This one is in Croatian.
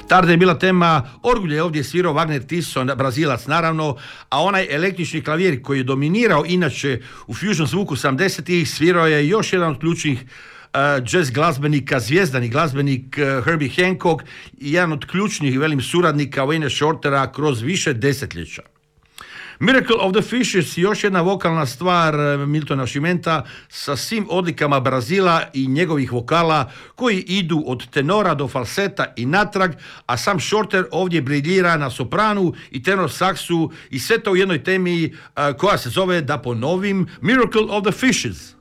Tarde je bila tema orgulje, ovdje je svirao Wagner Tisson, Brazilac naravno, a onaj električni klavir koji je dominirao inače u fusion zvuku 70-ih svirao je još jedan od ključnih jazz glazbenika, zvijezdani glazbenik Herbie Hancock i jedan od ključnih velim suradnika Wayne Shortera kroz više desetljeća. Miracle of the Fishes, još jedna vokalna stvar Miltona Šimenta sa svim odlikama Brazila i njegovih vokala koji idu od tenora do falseta i natrag, a sam Shorter ovdje briljira na sopranu i tenor saksu i sve to u jednoj temi koja se zove, da ponovim, Miracle of the Fishes.